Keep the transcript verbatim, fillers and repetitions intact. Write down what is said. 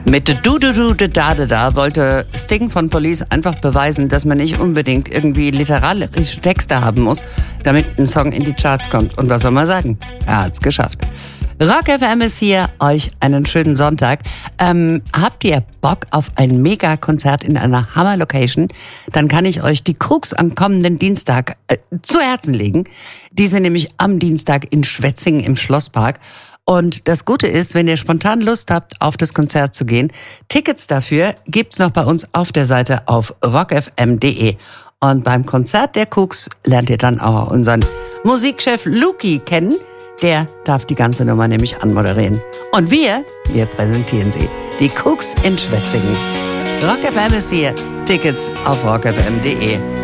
Mit Du Du Du Da Da Da wollte Sting von Police einfach beweisen, dass man nicht unbedingt irgendwie literarische Texte haben muss, damit ein Song in die Charts kommt. Und was soll man sagen? Er hat's geschafft. Rock F M ist hier. Euch einen schönen Sonntag. Ähm, habt ihr Bock auf ein Mega-Konzert in einer Hammer-Location? Dann kann ich euch die Krux am kommenden Dienstag äh, zu Herzen legen. Die sind nämlich am Dienstag in Schwetzingen im Schlosspark. Und das Gute ist, wenn ihr spontan Lust habt, auf das Konzert zu gehen, Tickets dafür gibt's noch bei uns auf der Seite auf rock f m punkt d e. Und beim Konzert der Cooks lernt ihr dann auch unseren Musikchef Luki kennen. Der darf die ganze Nummer nämlich anmoderieren. Und wir, wir präsentieren sie. Die Cooks in Schwetzingen. Rock F M ist hier. Tickets auf rock f m punkt d e.